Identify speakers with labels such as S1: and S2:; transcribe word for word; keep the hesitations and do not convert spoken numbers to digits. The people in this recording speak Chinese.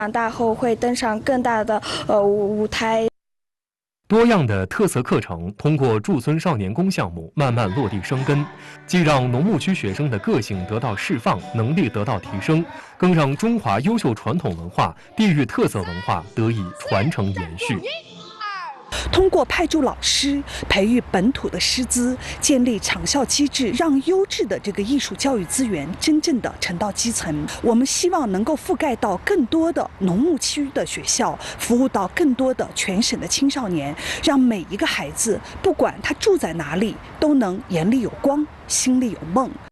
S1: 长大后会登上更大的呃舞台。
S2: 多样的特色课程通过驻村少年宫项目慢慢落地生根，既让农牧区学生的个性得到释放，能力得到提升，更让中华优秀传统文化、地域特色文化得以传承延续。
S3: 通过派驻老师，培育本土的师资，建立长效机制，让优质的这个艺术教育资源真正的沉到基层。我们希望能够覆盖到更多的农牧区的学校，服务到更多的全省的青少年，让每一个孩子，不管他住在哪里，都能眼里有光，心里有梦。